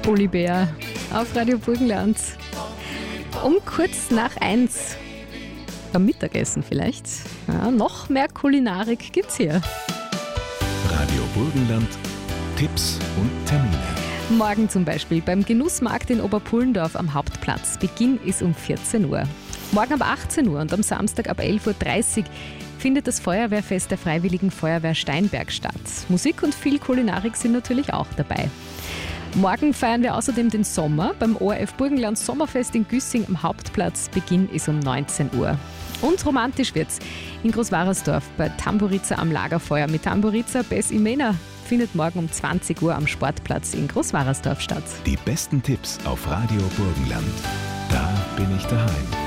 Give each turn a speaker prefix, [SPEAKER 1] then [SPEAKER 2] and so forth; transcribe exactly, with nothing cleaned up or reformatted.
[SPEAKER 1] Uli Bär auf Radio Burgenland. Um kurz nach eins. Beim Mittagessen vielleicht. Ja, noch mehr Kulinarik gibt's hier.
[SPEAKER 2] Radio Burgenland, Tipps und Termine.
[SPEAKER 1] Morgen zum Beispiel beim Genussmarkt in Oberpullendorf am Hauptplatz. Beginn ist um vierzehn Uhr. Morgen ab achtzehn Uhr und am Samstag ab elf Uhr dreißig findet das Feuerwehrfest der Freiwilligen Feuerwehr Steinberg statt. Musik und viel Kulinarik sind natürlich auch dabei. Morgen feiern wir außerdem den Sommer beim O R F Burgenland Sommerfest in Güssing am Hauptplatz. Beginn ist um neunzehn Uhr. Und romantisch wird's in Großwarersdorf bei Tamburica am Lagerfeuer mit Tamburica Bes Imena findet morgen um zwanzig Uhr am Sportplatz in Großwarersdorf statt.
[SPEAKER 2] Die besten Tipps auf Radio Burgenland. Da bin ich daheim.